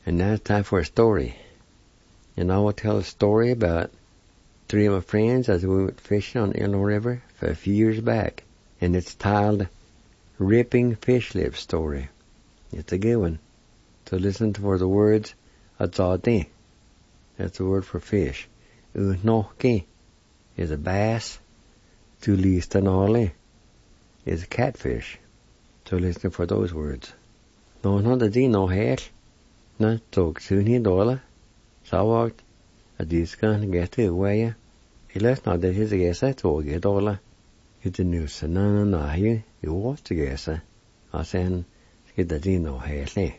And now it's time for a story. And I will tell a story about three of my friends as we went fishing on the Illinois River for a few years back. And it's titled Ripping Fish Lips Story. It's a good one. So listen for the words Atzadi. That's the word for fish. Unoki is a bass. Tulistanale is a catfish. So listen for those words. No the dino het. Na tok suni dola. Sawagt. A diskan get away. He left not that his gesa to get dola. It's a new sanana na you watch the gesa. I send get the dino het.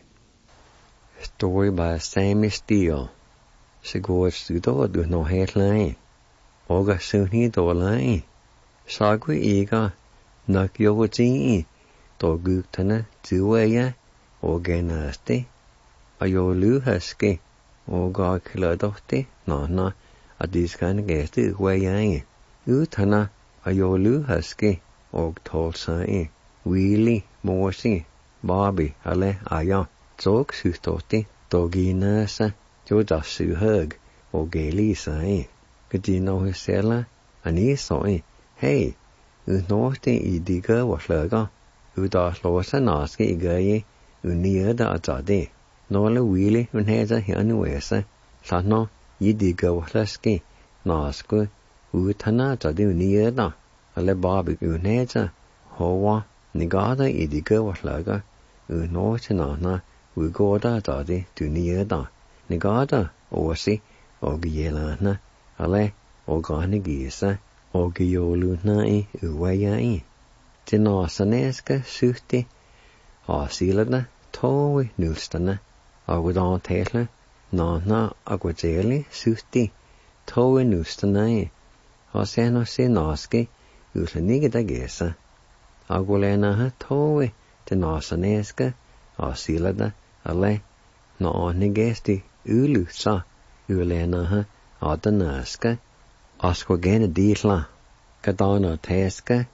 Story by Sammy Steele. She goes to do no headline. Oga suni dola. Sagui ega. Nak yovati. To gutana tuaya. Oganasti. Ayolu husky. Oga kiladotti. Na. A diskan get away. Utana. Ayolu husky. Og tolsai. Wheelie. Morsi. Barbie. Ale aya. Zog sustotti. Doginasa. Jodasu hug. Ogelisa. Gudino husela. Anisoi. Hey. Unorti idiga waslaga. Udaslosa naski igaye. Uniada atade. Nola wheelie unheza hianuesa. Sano. Idiga waslaski. Nasku. Utana tadi uniada. Ale babi unheza. Hoa. Nigada idiga waslaga. Unorti nana. Ugoda tadi tuniada. Nigada. Osi. Ogielana. Ale. Oganigisa. Ogiolunai uwayai. Tinasaneska suhti. Asilada. Towi nulstana. Agudan tela. Nana agudeli suhti. Towi nulstanai. Aseno sinaski. Ulanigida gesa. Agulena towi. Tinasaneska. Asilada. Ale. Naanigesti. Ulusa. Ulena adanaska. Asquagena ditla. Kadana teska.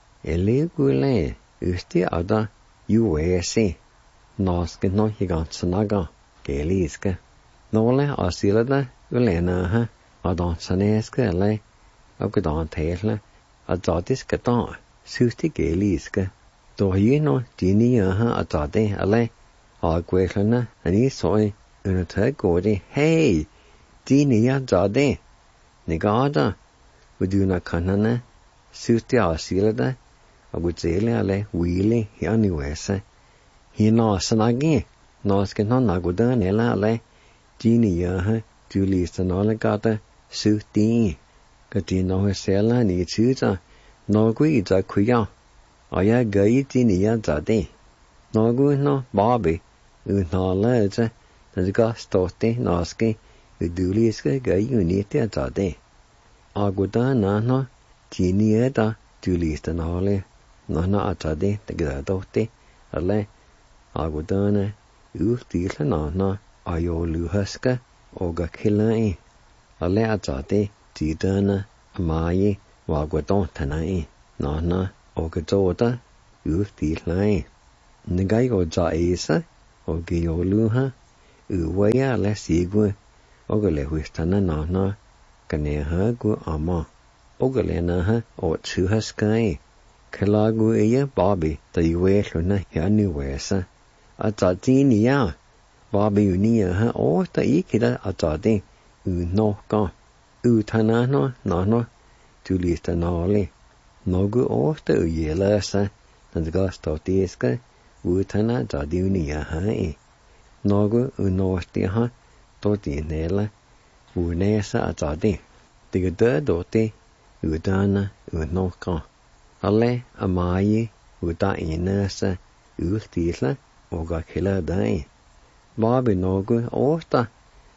Eligule. Usti ada. Uesi. Naske no higansanaga. Geliska. Nole asilada. Ulena adansaneska ele. Agadan tela. Adadis kata. Susti geliska. Dohino dinia adade ele. Agwelana. Anisoi. Unatagodi. Hey! Dinia dade. Nigada. Uduna kanana. Suti asilada. Aguzele ale. Wheelie. Hianiwesa. Hina sanagi. Naske no nagudan ela ale. Dinia Julistanala gata. Suti. Katino hesela ni chuta. Nogui ita kuya. Aya gai dinia dade. Nagu no Bobby. Unala ita. Naga stote naske. Uduliska gai unite atade. Aguda nana. Tinieda. Julistanale. Nana atade. Tagadote. Ale. Agudana. Ufdila nana. Ayoluhaska. Oga kilai. Ale atade. Tidana. Amayi. Wagwadon tanai. Nana. Oga joda. Ufdilai. Nagayo jaisa. Ogioluha. Uwaya le sigu. Ogale huistana nana. Kaneha gu ama. Ogale naha. O chuha sky. Kalagu iya Bobby. Da yue luna hianu wesa. Atadini ya. Bobby unia ha. O da ikida atadi. Unoka. Utanano nano. Tulistanale. Nogu o da uyelasa. Nandga stotiska. Utana jadi unia hai. Nogu unostiha. Toti nela. Unesa atadi. Digada doti. Udana unoka. Ale amayi. Uda inasa. Ustila. Oga kila dai. Babi nogu osta.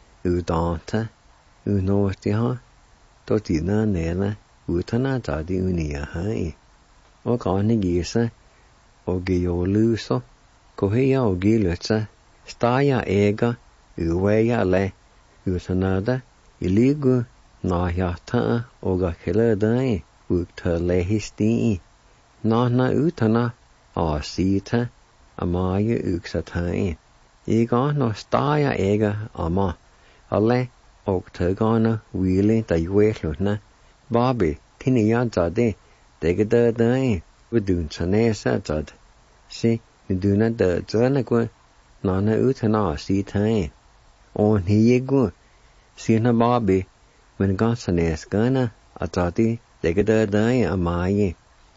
Udanta. Unostiha. Toti na nela. Utana jadi unia hai. Oga nigisa. Ogioluso. Kohia ogilutsa. Staya ega. Uweya le. Utanada. Iligu. Nahyata. Oga kila dai. Ukta lehisti. Nana utana. Asita. Amaya uksatai. Iga no staya ega ama. Alle og tøgana wheelie da yueluna. Bobby, tini ya zade. Dega da dai. Udun sanesa zad. Si, uduna da zana gwa. Nana utana si tai. On hiye gwa. Si na Bobby. When gonsanes gana. Azadi. Dega da dai amaye.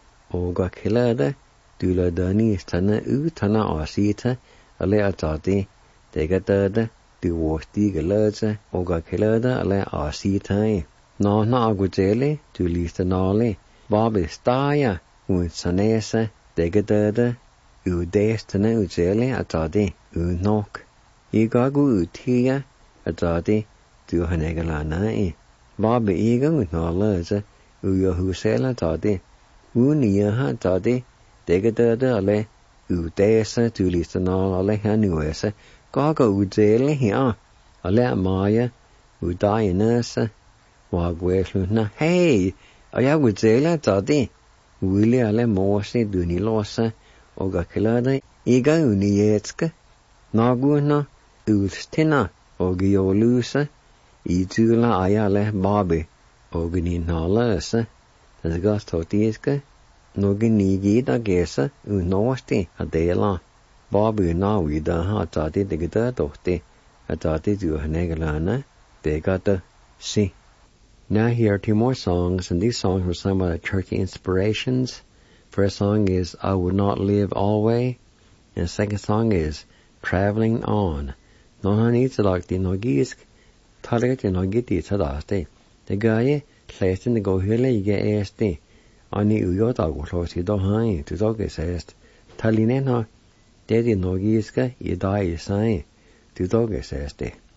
Oga kilada. Dula dani stana utana asita. Ale azadi. Dega da du worstige lade, oga kelada ale asitai. No na agujele, du liste nale, Bobby staya, sanesa, degadada, destene ujele atadi, nok. Igagu utia, atadi, du hanegalana. Bobby iga nalade, husela atadi, nia atadi, degadada ale, desa, du liste nale hanuese, Gaga ujele hia, ale maya, udainasa, wagweluna, hey, aya ujele tadi, wili ale morsi dunilosa, oga kelada, iga unietska, naguna, ustina, ogiolusa, itula ayale Bobby, ogininalasa, das gastotiska, noginigida gesa, unosti, adela. Bobby na wida ha tadi digida dohti, atadi du hanegalana, degata si. Now here are two more songs, and these songs were some of the churchy inspirations. First song is I Would Not Live Always, and the second song is Traveling On. No hanitsa like the nogisk, talit the nogiti tadasti. The guy placed in the go hele yige esti, ani uyota golosi do hain, to dogis est, talinena. Dedi nogiska I dai sai, tu doges este.